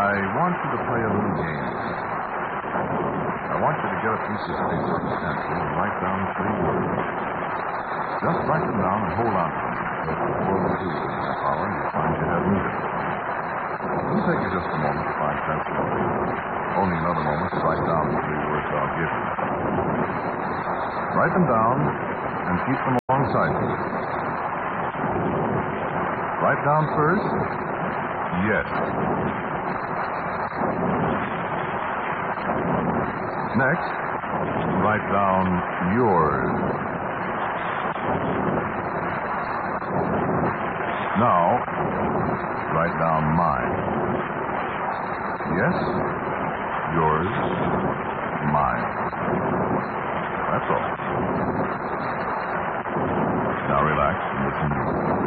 I want you to play a little game. I want you to get a piece of paper and pencil and write down 3 words. Just write them down and hold on to them. Because before we do in a half hour, you'll find you have needed them. It'll take you just a moment to find pencil and paper. Only another moment to write down the 3 words I'll give you. Write them down and keep them alongside you. Write down first, yes. Next, write down yours. Now, write down mine. Yes, yours, mine. That's all. Now relax and listen.